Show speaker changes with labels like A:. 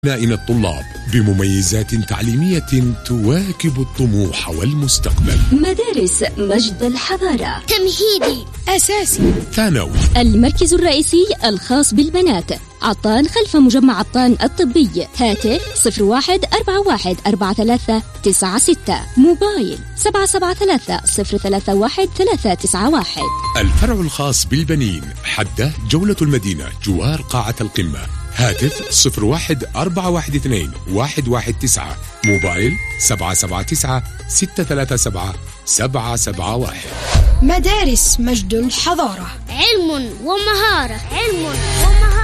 A: أبنائنا الطلاب بمميزات تعليمية تواكب الطموح والمستقبل.
B: مدارس مجد الحضارة،
C: تمهيدي،
D: أساسي،
A: ثانوي.
B: المركز الرئيسي الخاص بالبنات، عطان خلف مجمع عطان الطبي. هاتف 01414396، موبايل 773-031-391.
A: الفرع الخاص بالبنين، حدة جولة المدينة جوار قاعة القمة. هاتف 01412119، موبايل 779-637-771.
D: مدارس مجد الحضارة،
C: علم ومهارة، علم ومهارة.